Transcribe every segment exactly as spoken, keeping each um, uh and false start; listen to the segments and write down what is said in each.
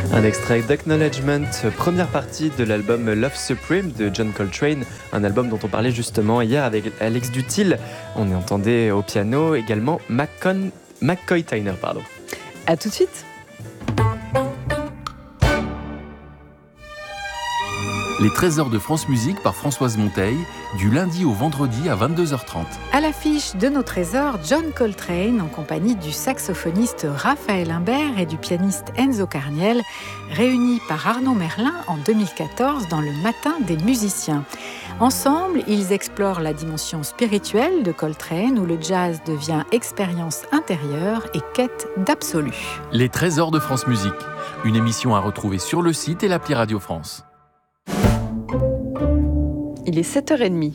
Un extrait d'Acknowledgement, première partie de l'album Love Supreme de John Coltrane, un album dont on parlait justement hier avec Alex Dutil. On entendait au piano également McCon... McCoy Tyner. Pardon. À tout de suite. Les trésors de France Musique par Françoise Monteil, du lundi au vendredi à vingt-deux heures trente. À l'affiche de nos trésors, John Coltrane en compagnie du saxophoniste Raphaël Imbert et du pianiste Enzo Carniel, réunis par Arnaud Merlin en deux mille quatorze dans le Matin des musiciens. Ensemble, ils explorent la dimension spirituelle de Coltrane où le jazz devient expérience intérieure et quête d'absolu. Les trésors de France Musique, une émission à retrouver sur le site et l'appli Radio France. Il est sept heures trente.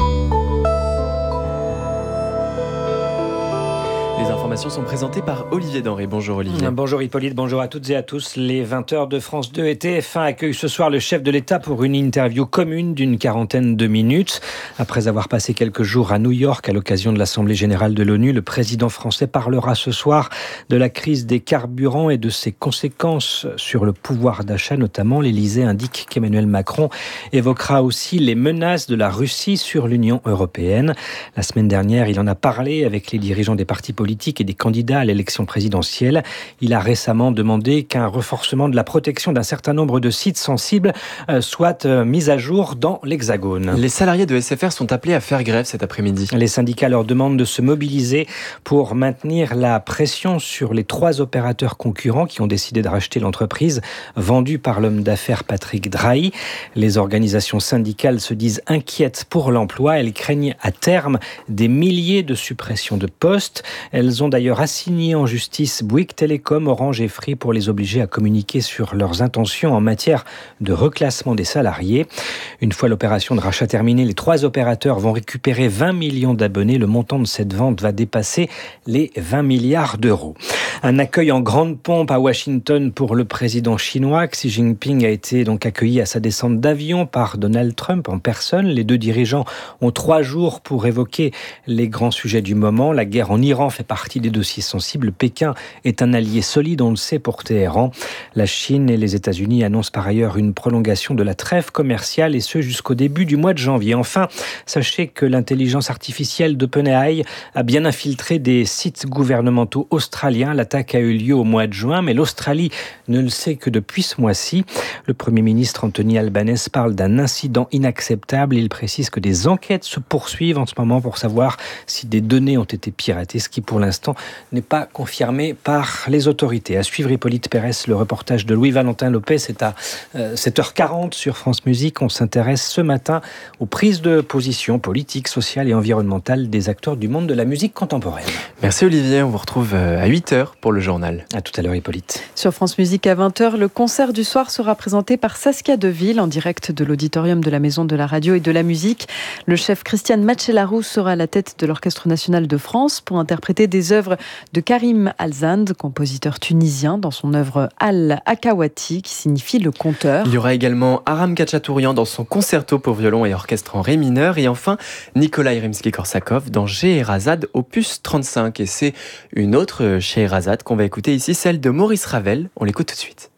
Les informations sont présentées par Olivier Denré. Bonjour Olivier. Bonjour Hippolyte, bonjour à toutes et à tous. Les vingt heures de France deux et T F un accueillent ce soir le chef de l'État pour une interview commune d'une quarantaine de minutes. Après avoir passé quelques jours à New York à l'occasion de l'Assemblée générale de l'ONU, le président français parlera ce soir de la crise des carburants et de ses conséquences sur le pouvoir d'achat notamment. L'Élysée indique qu'Emmanuel Macron évoquera aussi les menaces de la Russie sur l'Union européenne. La semaine dernière, il en a parlé avec les dirigeants des partis politiques et des candidats à l'élection présidentielle. Il a récemment demandé qu'un renforcement de la protection d'un certain nombre de sites sensibles soit mis à jour dans l'Hexagone. Les salariés de S F R sont appelés à faire grève cet après-midi. Les syndicats leur demandent de se mobiliser pour maintenir la pression sur les trois opérateurs concurrents qui ont décidé de racheter l'entreprise vendue par l'homme d'affaires Patrick Drahi. Les organisations syndicales se disent inquiètes pour l'emploi. Elles craignent à terme des milliers de suppressions de postes. Elles ont d'ailleurs assigné en justice Bouygues Télécom, Orange et Free pour les obliger à communiquer sur leurs intentions en matière de reclassement des salariés. Une fois l'opération de rachat terminée, les trois opérateurs vont récupérer vingt millions d'abonnés. Le montant de cette vente va dépasser les vingt milliards d'euros. Un accueil en grande pompe à Washington pour le président chinois. Xi Jinping a été donc accueilli à sa descente d'avion par Donald Trump en personne. Les deux dirigeants ont trois jours pour évoquer les grands sujets du moment. La guerre en Iran fait partie des dossiers sensibles. Pékin est un allié solide, on le sait, pour Téhéran. La Chine et les États-Unis annoncent par ailleurs une prolongation de la trêve commerciale et ce jusqu'au début du mois de janvier. Enfin, sachez que l'intelligence artificielle d'OpenAI a bien infiltré des sites gouvernementaux australiens. L'attaque a eu lieu au mois de juin, mais l'Australie ne le sait que depuis ce mois-ci. Le Premier ministre Anthony Albanese parle d'un incident inacceptable. Il précise que des enquêtes se poursuivent en ce moment pour savoir si des données ont été piratées, ce qui pour l'instant n'est pas confirmé par les autorités. À suivre Hippolyte Pérez, le reportage de Louis-Valentin Lopez, c'est à sept heures quarante sur France Musique. On s'intéresse ce matin aux prises de position politiques, sociales et environnementales des acteurs du monde de la musique contemporaine. Merci Olivier, on vous retrouve à huit heures pour le journal. À tout à l'heure Hippolyte. Sur France Musique à vingt heures, le concert du soir sera présenté par Saskia Deville en direct de l'auditorium de la Maison de la Radio et de la Musique. Le chef Christian Matchelarou sera à la tête de l'Orchestre National de France pour interpréter des œuvres de Karim Alzand, compositeur tunisien, dans son œuvre Al-Akawati, qui signifie le conteur. Il y aura également Aram Khachaturian dans son concerto pour violon et orchestre en ré mineur, et enfin Nikolai Rimsky-Korsakov dans Scheherazade opus trente-cinq. Et c'est une autre Scheherazade qu'on va écouter ici, celle de Maurice Ravel. On l'écoute tout de suite.